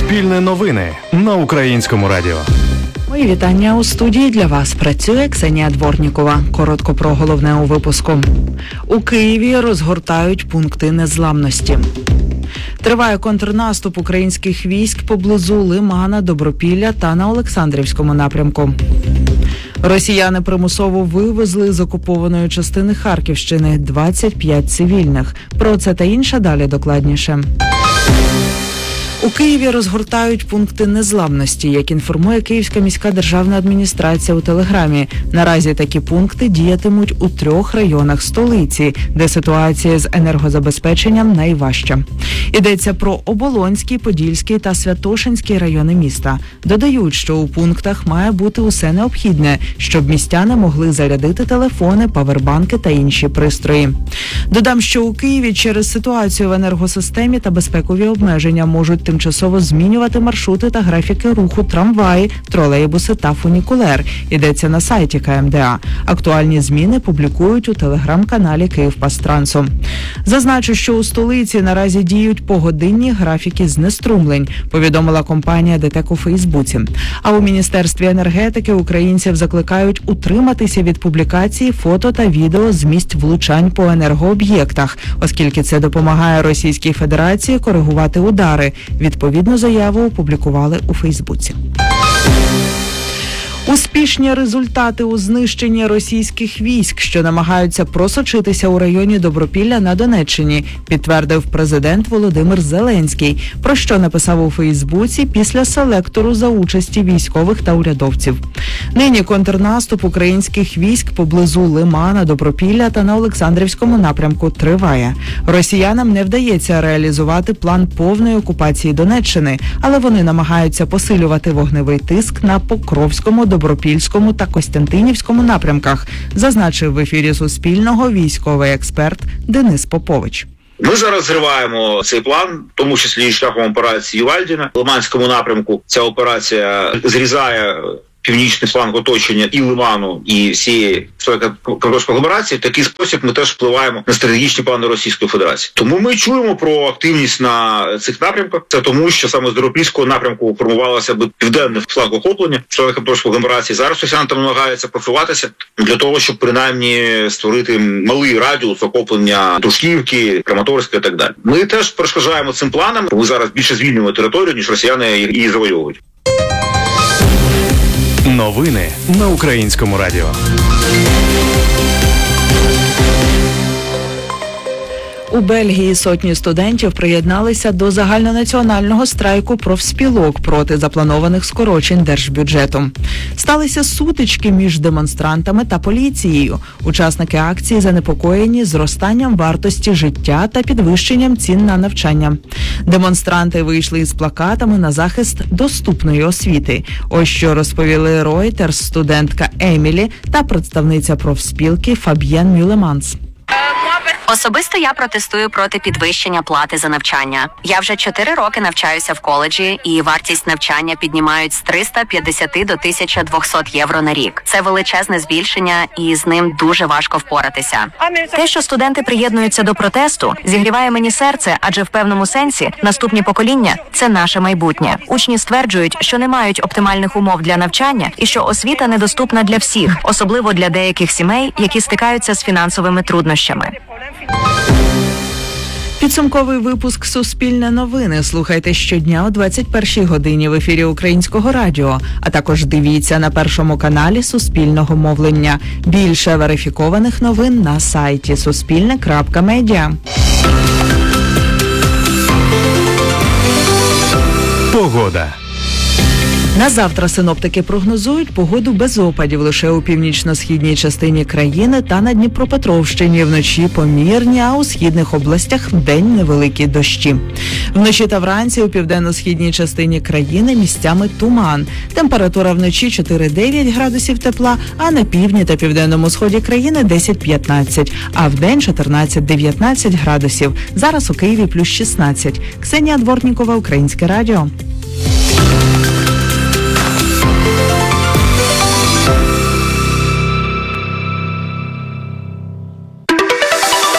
Суспільне новини на Українському радіо. Мої вітання. У студії для вас працює Ксенія Дворнікова. Коротко про головне у випуску. У Києві розгортають пункти незламності. Триває контрнаступ українських військ поблизу Лимана, Добропілля та на Олександрівському напрямку. Росіяни примусово вивезли з окупованої частини Харківщини 25 цивільних. Про це та інше далі докладніше. У Києві розгортають пункти незламності, як інформує Київська міська державна адміністрація у Телеграмі. Наразі такі пункти діятимуть у 3 районах столиці, де ситуація з енергозабезпеченням найважча. Йдеться про Оболонський, Подільський та Святошинський райони міста. Додають, що у пунктах має бути усе необхідне, щоб містяни могли зарядити телефони, павербанки та інші пристрої. Додам, що у Києві через ситуацію в енергосистемі та безпекові обмеження можуть тимчасово змінювати маршрути та графіки руху трамваї, тролейбуси та фунікулер. Йдеться на сайті КМДА. Актуальні зміни публікують у телеграм-каналі «Київпастрансу». Зазначу, що у столиці наразі діють погодинні графіки знеструмлень, повідомила компанія ДТЕК у Фейсбуці. А у Міністерстві енергетики українців закликають утриматися від публікації фото та відео з місць влучань по енергооб'єктах, оскільки це допомагає Російській Федерації коригувати удари. Відповідну заяву опублікували у Фейсбуці. Успішні результати у знищенні російських військ, що намагаються просочитися у районі Добропілля на Донеччині, підтвердив президент Володимир Зеленський, про що написав у Фейсбуці після селектору за участі військових та урядовців. Нині контрнаступ українських військ поблизу Лимана, Добропілля та на Олександрівському напрямку триває. Росіянам не вдається реалізувати план повної окупації Донеччини, але вони намагаються посилювати вогневий тиск на Покровському, Добропільському та Костянтинівському напрямках, зазначив в ефірі Суспільного військовий експерт Денис Попович. Ми зараз зриваємо цей план, в тому числі і шляхом операції Ювальдіна. В Лиманському напрямку ця операція зрізає північний фланг оточення і Лиману, і всієї Кавказької агломерації. В такий спосіб ми теж впливаємо на стратегічні плани Російської Федерації. Тому ми чуємо про активність на цих напрямках. Це тому, що саме з Добропільського напрямку формувалося би південне фланг охоплення Кавказької агломерації. Зараз росіяни там намагаються профілюватися для того, щоб принаймні створити малий радіус охоплення Дружківки, Краматорська і так далі. Ми теж перешкоджаємо цим планам. Ми зараз більше звільнюємо територію, ніж росіяни її завойовують. Новини на Українському радіо. У Бельгії сотні студентів приєдналися до загальнонаціонального страйку профспілок проти запланованих скорочень держбюджету. Сталися сутички між демонстрантами та поліцією. Учасники акції занепокоєні зростанням вартості життя та підвищенням цін на навчання. Демонстранти вийшли із плакатами на захист доступної освіти. Ось що розповіли Reuters студентка Емілі та представниця профспілки Фаб'єн Мюлеманс. Особисто я протестую проти підвищення плати за навчання. Я вже 4 роки навчаюся в коледжі, і вартість навчання піднімають з 350 до 1200 євро на рік. Це величезне збільшення, і з ним дуже важко впоратися. Те, що студенти приєднуються до протесту, зігріває мені серце, адже в певному сенсі наступні покоління – це наше майбутнє. Учні стверджують, що не мають оптимальних умов для навчання і що освіта недоступна для всіх, особливо для деяких сімей, які стикаються з фінансовими труднощами. Підсумковий випуск «Суспільне новини» слухайте щодня о 21-й годині в ефірі Українського радіо, а також дивіться на Першому каналі Суспільного мовлення. Більше верифікованих новин на сайті suspilne.media. Погода. На завтра синоптики прогнозують погоду без опадів лише у північно-східній частині країни та на Дніпропетровщині. Вночі помірні, а у східних областях вдень невеликі дощі. Вночі та вранці у південно-східній частині країни місцями туман. Температура вночі 4-9 градусів тепла, а на півдні та південному сході країни 10-15, а вдень 14-19 градусів. Зараз у Києві плюс 16. Ксенія Дворнікова, Українське радіо.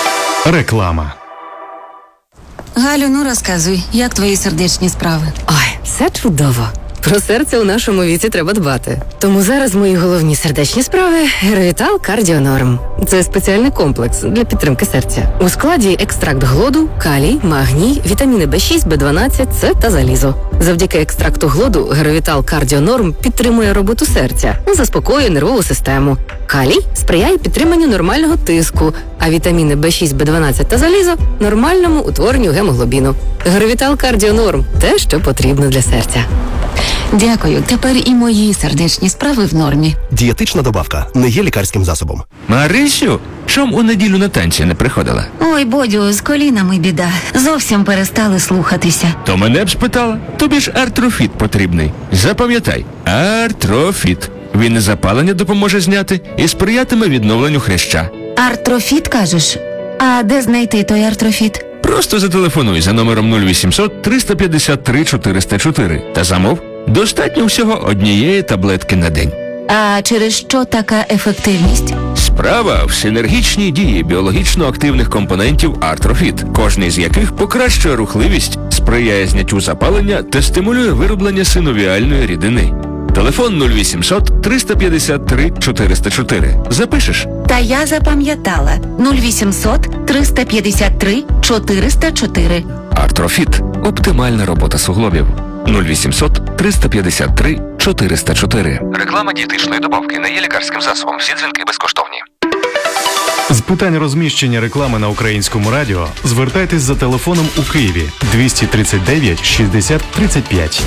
Реклама. Галю, ну розказуй, як твої сердечні справи? Ой, Все чудово. Про серце у нашому віці треба дбати. Тому зараз мої головні сердечні справи – Геровітал Кардіонорм. Це спеціальний комплекс для підтримки серця. У складі екстракт глоду, калій, магній, вітаміни В6, В12, С та залізо. Завдяки екстракту глоду Геровітал Кардіонорм підтримує роботу серця, заспокоює нервову систему. Калій сприяє підтриманню нормального тиску, а вітаміни В6, В12 та залізо – нормальному утворенню гемоглобіну. Геровітал Кардіонорм – те, що потрібно для серця. Дякую. Тепер і мої сердечні справи в нормі. Дієтична добавка не є лікарським засобом. Марисю, чом у неділю на танці не приходила? Ой, Бодю, з колінами біда. Зовсім перестали слухатися. То мене б спитала. Тобі ж артрофіт потрібний. Запам'ятай, артрофіт. Він і запалення допоможе зняти і сприятиме відновленню хряща. Артрофіт, кажеш? А де знайти той артрофіт? Просто зателефонуй за номером 0800 353 404 та замов. Достатньо всього однієї таблетки на день. А через що така ефективність? Справа в синергічній дії біологічно активних компонентів артрофіт, кожний з яких покращує рухливість, сприяє зняттю запалення та стимулює вироблення синовіальної рідини. Телефон 0800 353 404. Запишеш? Та я запам'ятала. 0800 353 404. Артрофіт. Оптимальна робота суглобів. 0800 353 404. Реклама дієтичної добавки не є лікарським засобом. Всі дзвінки безкоштовні. З питань розміщення реклами на Українському радіо звертайтесь за телефоном у Києві 239 60 35.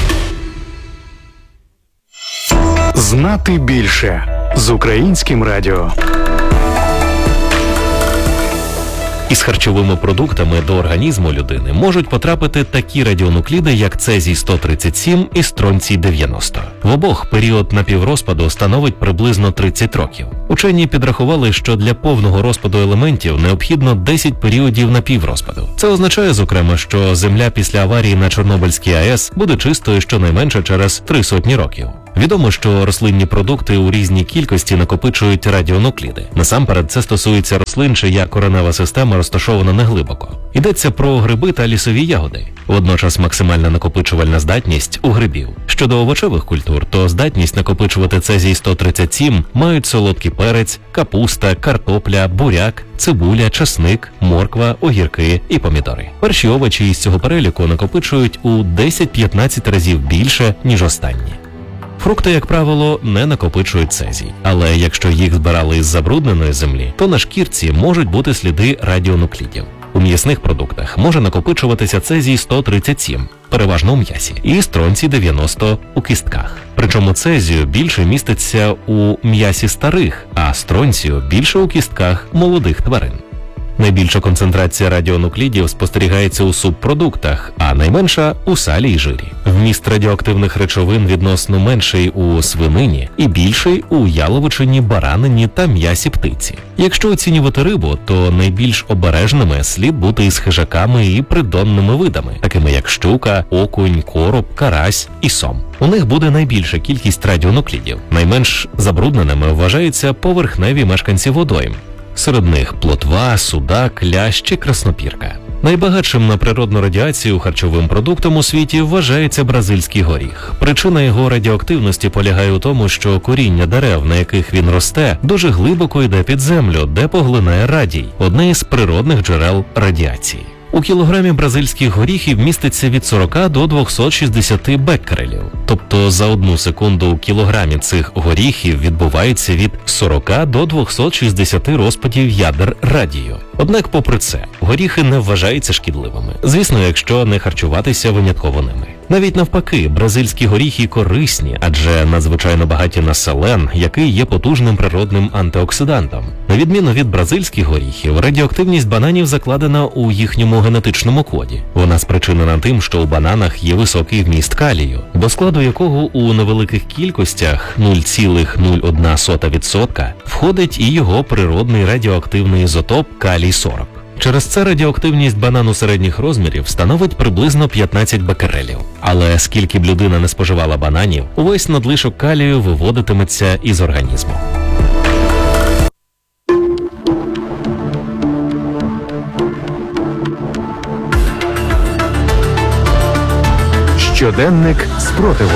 Знати більше з Українським радіо. Із харчовими продуктами до організму людини можуть потрапити такі радіонукліди, як цезій-137 і стронцій-90. В обох період напіврозпаду становить приблизно 30 років. Учені підрахували, що для повного розпаду елементів необхідно 10 періодів напіврозпаду. Це означає, зокрема, що Земля після аварії на Чорнобильській АЕС буде чистою щонайменше через 300 років. Відомо, що рослинні продукти у різній кількості накопичують радіонукліди. Насамперед, це стосується рослин, чия коренева система розташована неглибоко. Йдеться про гриби та лісові ягоди. Водночас максимальна накопичувальна здатність у грибів. Щодо овочевих культур, то здатність накопичувати цезій-137 мають солодкий перець, капуста, картопля, буряк, цибуля, часник, морква, огірки і помідори. Перші овочі із цього переліку накопичують у 10-15 разів більше, ніж останні. Фрукти, як правило, не накопичують цезій. Але якщо їх збирали із забрудненої землі, то на шкірці можуть бути сліди радіонуклідів. У м'ясних продуктах може накопичуватися цезій-137, переважно у м'ясі, і стронцій-90 у кістках. Причому цезію більше міститься у м'ясі старих, а стронцію більше у кістках молодих тварин. Найбільша концентрація радіонуклідів спостерігається у субпродуктах, а найменша – у салі і жирі. Вміст радіоактивних речовин відносно менший у свинині і більший у яловичині, баранині та м'ясі птиці. Якщо оцінювати рибу, то найбільш обережними слід бути із хижаками і придонними видами, такими як щука, окунь, короб, карась і сом. У них буде найбільша кількість радіонуклідів. Найменш забрудненими вважаються поверхневі мешканці водойм. Серед них плотва, судак, лящ чи краснопірка. Найбагатшим на природну радіацію харчовим продуктом у світі вважається бразильський горіх. Причина його радіоактивності полягає у тому, що коріння дерев, на яких він росте, дуже глибоко йде під землю, де поглинає радій – одне із природних джерел радіації. У кілограмі бразильських горіхів міститься від 40 до 260 беккерелів. Тобто за 1 секунду у кілограмі цих горіхів відбувається від 40 до 260 розпадів ядер радію. Однак, попри це, горіхи не вважаються шкідливими. Звісно, якщо не харчуватися винятково ними. Навіть навпаки, бразильські горіхи корисні, адже надзвичайно багаті на селен, який є потужним природним антиоксидантом. На відміну від бразильських горіхів, радіоактивність бананів закладена у їхньому генетичному коді. Вона спричинена тим, що у бананах є високий вміст калію, до складу якого у невеликих кількостях 0,01% входить і його природний радіоактивний ізотоп калій-40. Через це радіоактивність банану середніх розмірів становить приблизно 15 беккерелів. Але скільки б людина не споживала бананів, увесь надлишок калію виводитиметься із організму. Щоденник спротиву.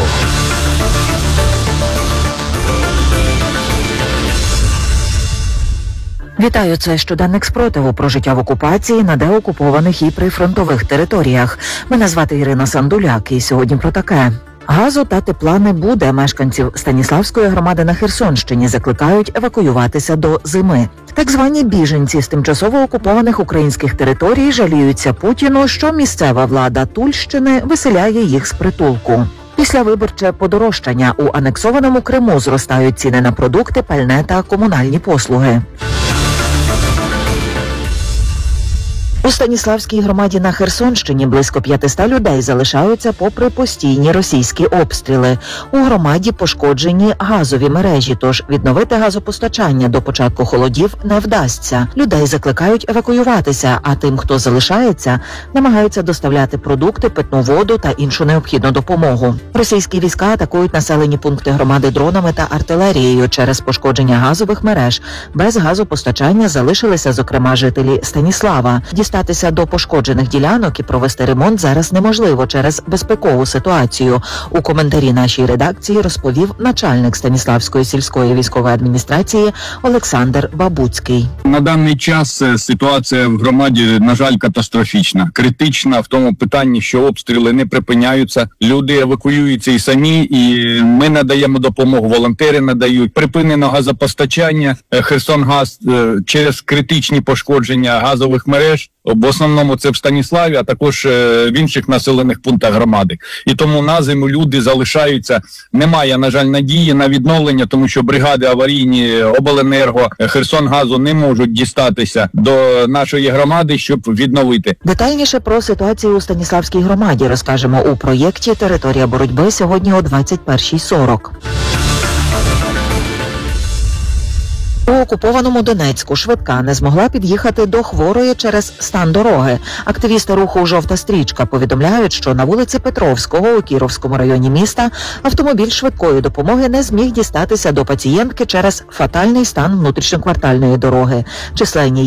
Вітаю, це щоденник спротиву про життя в окупації на деокупованих і прифронтових територіях. Мене звати Ірина Сандуляк, і сьогодні про таке. Газу та тепла не буде. Мешканців Станіславської громади на Херсонщині закликають евакуюватися до зими. Так звані біженці з тимчасово окупованих українських територій жаліються Путіну, що місцева влада Тульщини виселяє їх з притулку. Післявиборче подорожчання. У анексованому Криму зростають ціни на продукти, пальне та комунальні послуги. У Станіславській громаді на Херсонщині близько 500 людей залишаються попри постійні російські обстріли. У громаді пошкоджені газові мережі, тож відновити газопостачання до початку холодів не вдасться. Людей закликають евакуюватися, а тим, хто залишається, намагаються доставляти продукти, питну воду та іншу необхідну допомогу. Російські війська атакують населені пункти громади дронами та артилерією через пошкодження газових мереж. Без газопостачання залишилися, зокрема, жителі Станіслава. Дістатися до пошкоджених ділянок і провести ремонт зараз неможливо через безпекову ситуацію. У коментарі нашій редакції розповів начальник Станіславської сільської військової адміністрації Олександр Бабуцький. На даний час ситуація в громаді, на жаль, катастрофічна. Критична в тому питанні, що обстріли не припиняються, люди евакуюються і самі, і ми надаємо допомогу, волонтери надають. Припинено газопостачання, Херсонгаз через критичні пошкодження газових мереж. В основному це в Станіславі, а також в інших населених пунктах громади. І тому на зиму люди залишаються. Немає, на жаль, надії на відновлення, тому що бригади аварійні, обленерго, Херсонгазу не можуть дістатися до нашої громади, щоб відновити. Детальніше про ситуацію у Станіславській громаді розкажемо у проєкті «Територія боротьби» сьогодні о 21:40. У окупованому Донецьку швидка не змогла під'їхати до хворої через стан дороги. Активісти руху «Жовта стрічка» повідомляють, що на вулиці Петровського у Кіровському районі міста автомобіль швидкої допомоги не зміг дістатися до пацієнтки через фатальний стан внутрішньоквартальної дороги. Численні